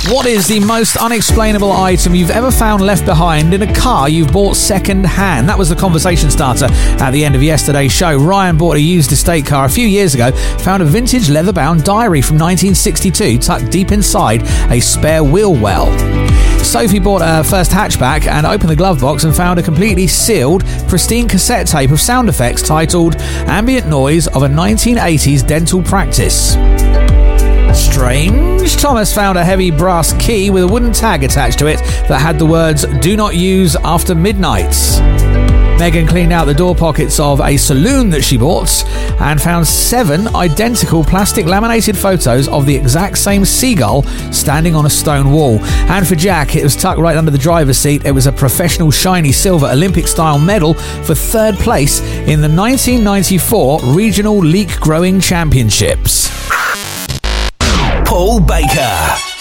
What is the most unexplainable item you've ever found left behind in a car you've bought second hand? That was the conversation starter at the end of yesterday's show. Ryan bought a used estate car a few years ago, found a vintage leather-bound diary from 1962 tucked deep inside a spare wheel well. Sophie bought her first hatchback and opened the glove box and found a completely sealed, pristine cassette tape of sound effects titled Ambient Noise of a 1980s Dental Practice. Strange. Thomas found a heavy brass key with a wooden tag attached to it that had the words "Do not use after midnight." Megan cleaned out the door pockets of a saloon that she bought and found 7 identical plastic laminated photos of the exact same seagull standing on a stone wall. And for Jack, it was tucked right under the driver's seat. It was a professional shiny silver Olympic-style medal for 3rd place in the 1994 Regional Leek Growing Championships. Paul Baker.